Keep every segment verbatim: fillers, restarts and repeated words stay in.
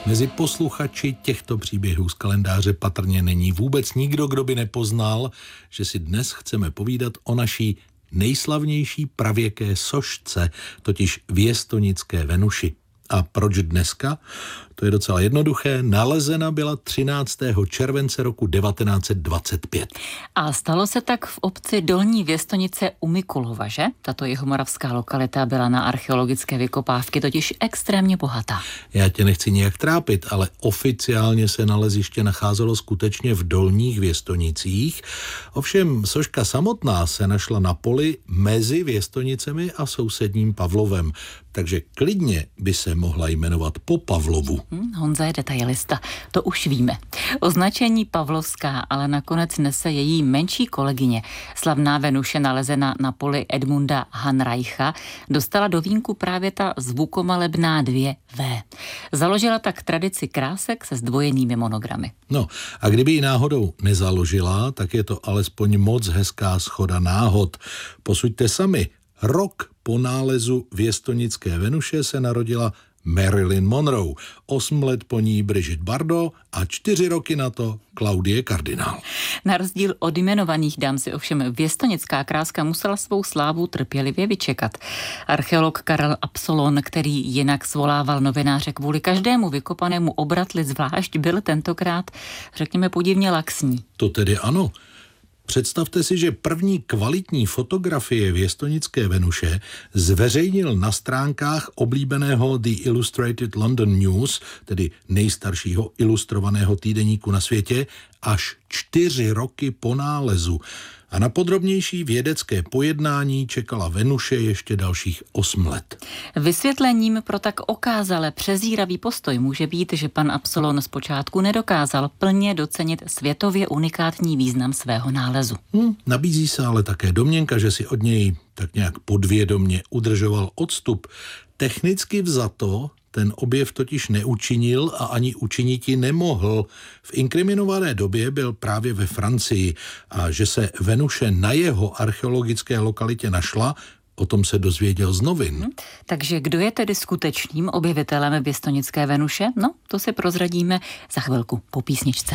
Mezi posluchači těchto příběhů z kalendáře patrně není vůbec nikdo, kdo by nepoznal, že si dnes chceme povídat o naší nejslavnější pravěké sošce, totiž věstonické Venuši. A proč dneska? To je docela jednoduché. Nalezena byla třináctého července roku devatenáct set dvacet pět. A stalo se tak v obci Dolní Věstonice u Mikulova, že? Tato jihomoravská lokalita byla na archeologické vykopávky totiž extrémně bohatá. Já tě nechci nijak trápit, ale oficiálně se naleziště nacházelo skutečně v Dolních Věstonicích. Ovšem soška samotná se našla na poli mezi Věstonicemi a sousedním Pavlovem. Takže klidně by se mohla jmenovat po Pavlovu. Hmm, Honza je detailista, to už víme. Označení Pavlovská ale nakonec nese její menší kolegyně. Slavná Venuše nalezená na poli Edmunda Hanreicha dostala do vínku právě ta zvukomalebná dvě vé. Založila tak tradici krásek se zdvojenými monogramy. No a kdyby ji náhodou nezaložila, tak je to alespoň moc hezká shoda náhod. Posuďte sami. Rok po nálezu věstonické Venuše se narodila Marilyn Monroe, osm let po ní Brigitte Bardot a čtyři roky na to Claudie Cardinal. Na rozdíl od jmenovaných dám si ovšem věstonická kráska musela svou slávu trpělivě vyčekat. Archeolog Karel Absolon, který jinak svolával novináře kvůli každému vykopanému obratli zvlášť, byl tentokrát, řekněme, podivně laxní. To tedy ano. Představte si, že první kvalitní fotografie věstonické Venuše zveřejnil na stránkách oblíbeného The Illustrated London News, tedy nejstaršího ilustrovaného týdeníku na světě, až čtyři roky po nálezu. A na podrobnější vědecké pojednání čekala Venuše ještě dalších osm let. Vysvětlením pro tak okázale přezíravý postoj může být, že pan Absolon zpočátku nedokázal plně docenit světově unikátní význam svého nálezu. Hmm, nabízí se ale také domněnka, že si od něj tak nějak podvědomě udržoval odstup. Technicky vzato ten objev totiž neučinil a ani učiniti nemohl. V inkriminované době byl právě ve Francii a že se Venuše na jeho archeologické lokalitě našla, o tom se dozvěděl z novin. Hmm, takže kdo je tedy skutečným objevitelem věstonické Venuše? No, to si prozradíme za chvilku po písničce.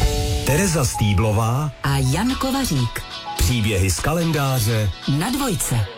Tereza Stýblová a Jan Kovařík. Příběhy z kalendáře na Dvojce.